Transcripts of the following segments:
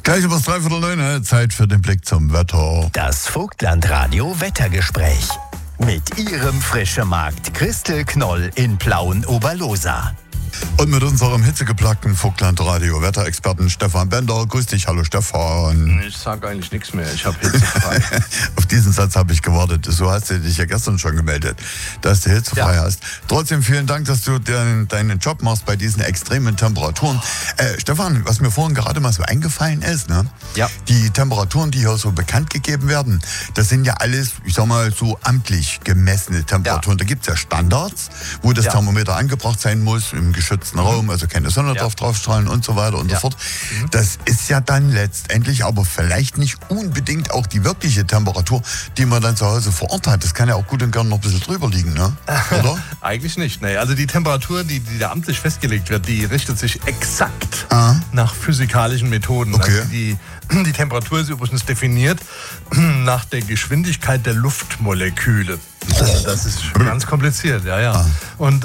Gleich über 8:45, Zeit für den Blick zum Wetter. Das Vogtland-Radio Wettergespräch. Mit Ihrem Frischemarkt Christel Knoll in Plauen-Oberlosa. Und mit unserem hitzegeplagten Vogtland-Radio Wetterexperten Stefan Bender. Grüß dich, hallo Stefan. Ich sag eigentlich nichts mehr, ich habe hitzefrei. Auf diesen Satz habe ich gewartet. So hast du dich ja gestern schon gemeldet, dass du hitzefrei hast. Trotzdem vielen Dank, dass du deinen Job machst bei diesen extremen Temperaturen. Stefan, was mir vorhin gerade mal so eingefallen ist, ne? Ja. Die Temperaturen, die hier so bekannt gegeben werden, das sind ja alles, ich sag mal, so amtlich gemessene Temperaturen. Da gibt es ja Standards, wo das Thermometer angebracht sein muss, im geschützten Raum, also keine Sonne draufstrahlen und so weiter und so fort. Das ist ja dann letztendlich aber vielleicht nicht unbedingt auch die wirkliche Temperatur, die man dann zu Hause vor Ort hat. Das kann ja auch gut und gern noch ein bisschen drüber liegen, ne? Oder? Eigentlich nicht. Nee, also die Temperatur, die da amtlich festgelegt wird, die richtet sich exakt nach physikalischen Methoden. Okay. Also die Temperatur ist übrigens definiert nach der Geschwindigkeit der Luftmoleküle. Das ist ganz kompliziert, ja. Und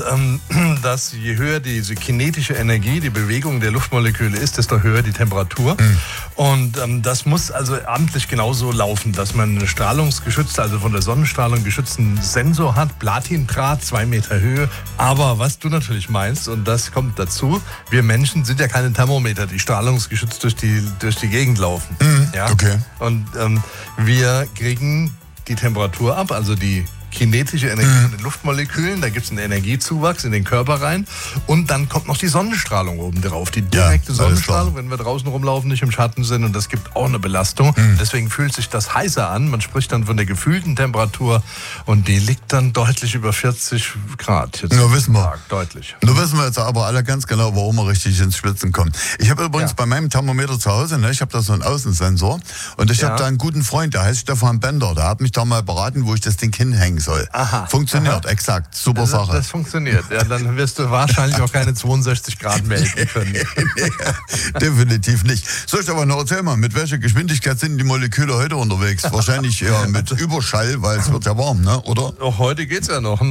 je höher diese kinetische Energie, die Bewegung der Luftmoleküle ist, desto höher die Temperatur. Und das muss also amtlich genauso laufen, dass man eine strahlungsgeschützte, also von der Sonnenstrahlung geschützten Sensor hat, Platindraht, 2 Meter Höhe. Aber was du natürlich meinst, und das kommt dazu, wir Menschen sind ja keine Thermometer, die strahlungsgeschützt durch die Gegend laufen. Ja? Okay. Und wir kriegen die Temperatur ab, also die kinetische Energie von den Luftmolekülen, da gibt es einen Energiezuwachs in den Körper rein und dann kommt noch die Sonnenstrahlung oben drauf, die direkte Sonnenstrahlung, wenn wir draußen rumlaufen, nicht im Schatten sind, und das gibt auch eine Belastung. Deswegen fühlt sich das heißer an, man spricht dann von der gefühlten Temperatur und die liegt dann deutlich über 40 Grad. Jetzt nur wissen wir. Deutlich. Nur wissen wir jetzt aber alle ganz genau, warum wir richtig ins Schwitzen kommen. Ich habe übrigens bei meinem Thermometer zu Hause, ne, ich habe da so einen Außensensor und ich habe da einen guten Freund, der heißt Stefan Bender, der hat mich da mal beraten, wo ich das Ding hinhängen soll. Aha. Funktioniert, exakt. Super Sache. Das funktioniert. Ja, dann wirst du wahrscheinlich auch keine 62 Grad melden können. Nee, definitiv nicht. So, Stefan, erzähl mal, mit welcher Geschwindigkeit sind die Moleküle heute unterwegs? Wahrscheinlich eher mit Überschall, weil es wird ja warm, ne? Oder? Auch heute geht's ja noch.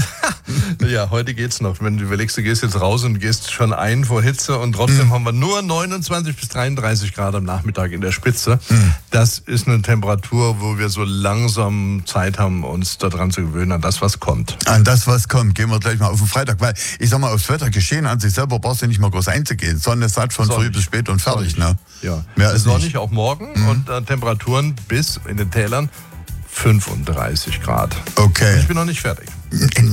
Heute geht's noch. Wenn du überlegst, du gehst jetzt raus und gehst schon ein vor Hitze und trotzdem haben wir nur 29 bis 33 Grad am Nachmittag in der Spitze. Das ist eine Temperatur, wo wir so langsam Zeit haben, uns daran zu gewöhnen, an das, was kommt. An das, was kommt, gehen wir gleich mal auf den Freitag, weil ich sag mal, aufs Wettergeschehen an sich selber brauchst du nicht mal groß einzugehen. Sonne satt von früh bis spät und fertig, ne? Ja. Mehr ist sonnig nicht. auch morgen und Temperaturen bis in den Tälern 35 Grad. Okay. Ich bin noch nicht fertig.